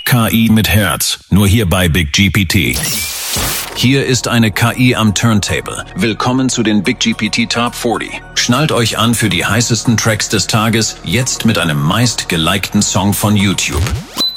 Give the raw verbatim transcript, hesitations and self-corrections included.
K I mit Herz, nur hier bei Big G P T. Hier ist eine K I am Turntable. Willkommen zu den Big G P T Top vierzig. Schnallt euch an für die heißesten Tracks des Tages, jetzt mit einem meist gelikten Song von YouTube.